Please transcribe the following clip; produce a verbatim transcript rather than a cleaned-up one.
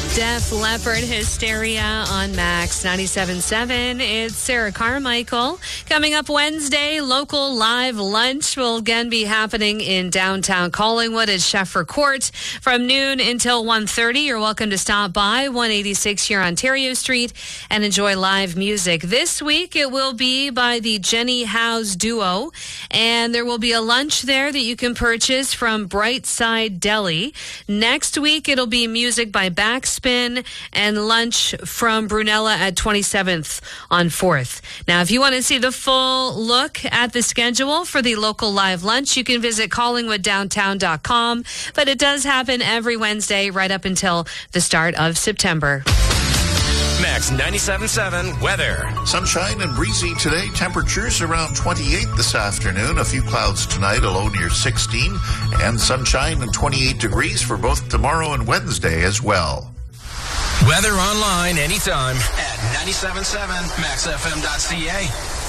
Def Leppard, Hysteria on Max ninety-seven point seven. It's Sarah Carmichael. Coming up Wednesday, local live lunch will again be happening in downtown Collingwood at Sheffer Court from noon until one thirty. You're welcome to stop by one eighty-six here Ontario Street and enjoy live music. This week it will be by the Jenny House Duo, and there will be a lunch there that you can purchase from Brightside Deli. Next week it'll be music by Backspin and lunch from Brunella at twenty-seventh on fourth. Now, if you want to see the full look at the schedule for the local live lunch, you can visit collingwood downtown dot com. But it does happen every Wednesday right up until the start of September. Max ninety-seven point seven weather. Sunshine and breezy today. Temperatures around twenty-eight this afternoon. A few clouds tonight, a low near sixteen. And sunshine and twenty-eight degrees for both tomorrow and Wednesday as well. Weather online anytime at ninety-seven point seven max f m dot c a.